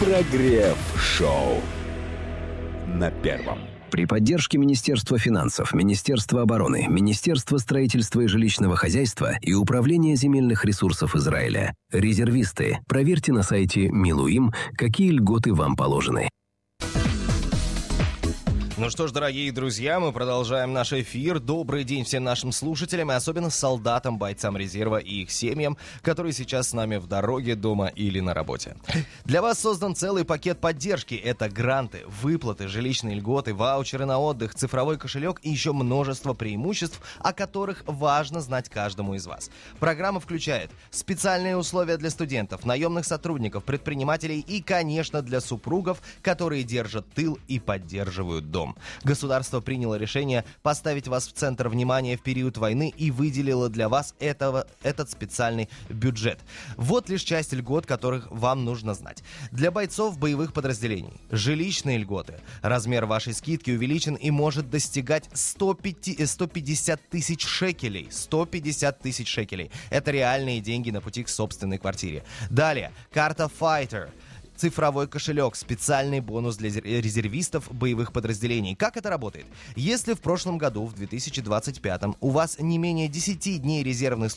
Прогрев-шоу на Первом. При поддержке Министерства финансов, Министерства обороны, Министерства строительства и жилищного хозяйства и Управления земельных ресурсов Израиля. Резервисты. Проверьте на сайте Милуим, какие льготы вам положены. Ну что ж, дорогие друзья, мы продолжаем наш эфир. Добрый день всем нашим слушателям, и особенно солдатам, бойцам резерва и их семьям, которые сейчас с нами в дороге, дома или на работе. Для вас создан целый пакет поддержки. Это гранты, выплаты, жилищные льготы, ваучеры на отдых, цифровой кошелек и еще множество преимуществ, о которых важно знать каждому из вас. Программа включает специальные условия для студентов, наемных сотрудников, предпринимателей и, конечно, для супругов, которые держат тыл и поддерживают дом. Государство приняло решение поставить вас в центр внимания в период войны и выделило для вас этот специальный бюджет. Вот лишь часть льгот, которых вам нужно знать. Для бойцов боевых подразделений жилищные льготы. Размер вашей скидки увеличен и может достигать 150 тысяч шекелей. 150 тысяч шекелей. Это реальные деньги на пути к собственной квартире. Далее, карта Fighter. Цифровой кошелек, специальный бонус для резервистов боевых подразделений. Как это работает? Если в прошлом году, в 2025, у вас не менее 10 дней резервной